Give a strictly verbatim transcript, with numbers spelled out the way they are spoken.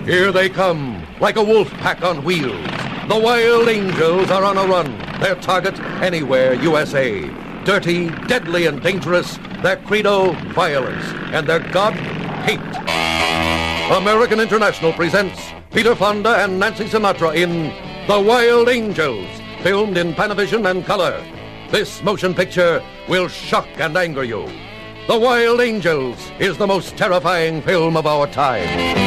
Here they come, like a wolf pack on wheels. The Wild Angels are on a run. Their target, anywhere, U S A. Dirty, deadly, and dangerous. Their credo, violence. And their god, hate. American International presents Peter Fonda and Nancy Sinatra in The Wild Angels, filmed in Panavision and color. This motion picture will shock and anger you. The Wild Angels is the most terrifying film of our time.